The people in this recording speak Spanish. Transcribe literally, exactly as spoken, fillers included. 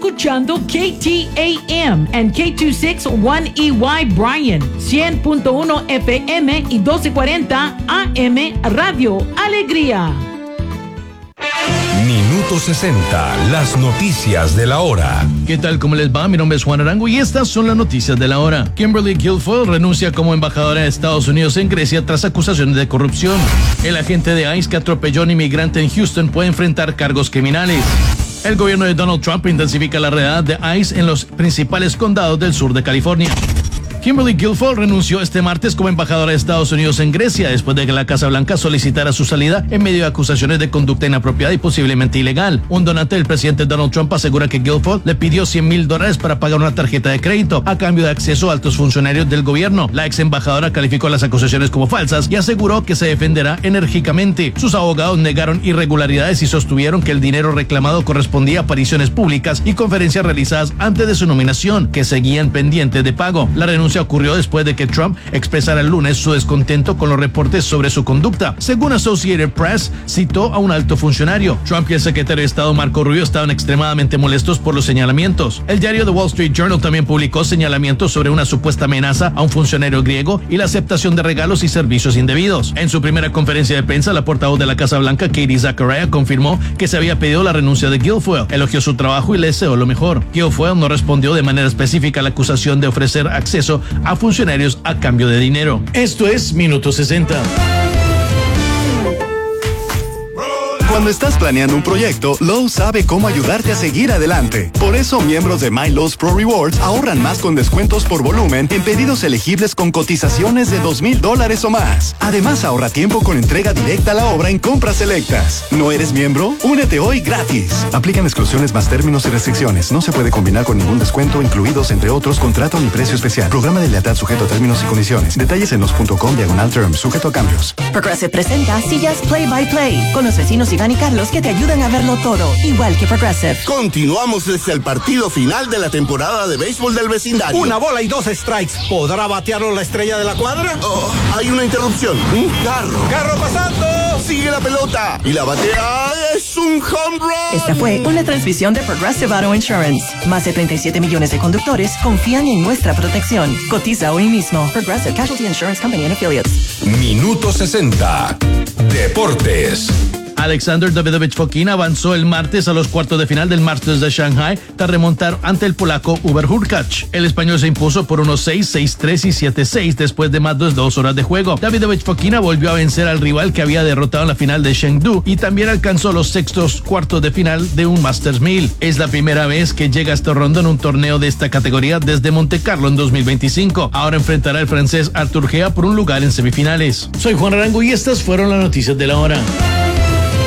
escuchando K T A M and K dos sesenta y uno E Y Bryan, cien punto uno F M y doce cuarenta A M Radio Alegría. Minuto sesenta, las noticias de la hora. ¿Qué tal? ¿Cómo les va? Mi nombre es Juan Arango y estas son las noticias de la hora. Kimberly Guilfoyle renuncia como embajadora de Estados Unidos en Grecia tras acusaciones de corrupción. El agente de ICE que atropelló a un inmigrante en Houston puede enfrentar cargos criminales. El gobierno de Donald Trump intensifica la redada de ICE en los principales condados del sur de California. Kimberly Guilfoyle renunció este martes como embajadora de Estados Unidos en Grecia después de que la Casa Blanca solicitara su salida en medio de acusaciones de conducta inapropiada y posiblemente ilegal. Un donante del presidente Donald Trump asegura que Guilfoyle le pidió cien mil dólares para pagar una tarjeta de crédito a cambio de acceso a altos funcionarios del gobierno. La ex embajadora calificó las acusaciones como falsas y aseguró que se defenderá enérgicamente. Sus abogados negaron irregularidades y sostuvieron que el dinero reclamado correspondía a apariciones públicas y conferencias realizadas antes de su nominación, que seguían pendientes de pago. La renuncia ocurrió después de que Trump expresara el lunes su descontento con los reportes sobre su conducta. Según Associated Press, citó a un alto funcionario. Trump y el secretario de Estado Marco Rubio estaban extremadamente molestos por los señalamientos. El diario The Wall Street Journal también publicó señalamientos sobre una supuesta amenaza a un funcionario griego y la aceptación de regalos y servicios indebidos. En su primera conferencia de prensa, la portavoz de la Casa Blanca, Katie Zachariah, confirmó que se había pedido la renuncia de Guilfoyle, elogió su trabajo y le deseó lo mejor. Guilfoyle no respondió de manera específica a la acusación de ofrecer acceso a funcionarios a cambio de dinero. Esto es Minuto sesenta. Cuando estás planeando un proyecto, Lowe's sabe cómo ayudarte a seguir adelante. Por eso, miembros de My Lowe's Pro Rewards ahorran más con descuentos por volumen en pedidos elegibles con cotizaciones de dos mil dólares o más. Además, ahorra tiempo con entrega directa a la obra en compras selectas. ¿No eres miembro? Únete hoy gratis. Aplican exclusiones más términos y restricciones. No se puede combinar con ningún descuento, incluidos, entre otros, contrato ni precio especial. Programa de lealtad sujeto a términos y condiciones. Detalles en los punto com diagonal terms, sujeto a cambios. Progressive presenta sillas Play by Play, con los vecinos Iván y Carlos que te ayudan a verlo todo, igual que Progressive. Continuamos desde el partido final de la temporada de béisbol del vecindario. Una bola y dos strikes. ¿Podrá batearlo la estrella de la cuadra? Oh, hay una interrupción. Un carro. ¡Carro pasando! Sigue la pelota. Y la batea es un home run. Esta fue una transmisión de Progressive Auto Insurance. Más de treinta y siete millones de conductores confían en nuestra protección. Cotiza hoy mismo. Progressive Casualty Insurance Company and Affiliates. Minuto sesenta. Deportes. Alexander Davidovich Fokina avanzó el martes a los cuartos de final del Masters de Shanghai tras remontar ante el polaco Hubert Hurkacz. El español se impuso por uno seis, seis tres y siete seis después de más de dos horas de juego. Davidovich Fokina volvió a vencer al rival que había derrotado en la final de Chengdu y también alcanzó los sextos cuartos de final de un Masters mil. Es la primera vez que llega a esta ronda en un torneo de esta categoría desde Monte Carlo en dos mil veinticinco. Ahora enfrentará al francés Arthur Gea por un lugar en semifinales. Soy Juan Arango y estas fueron las noticias de la hora.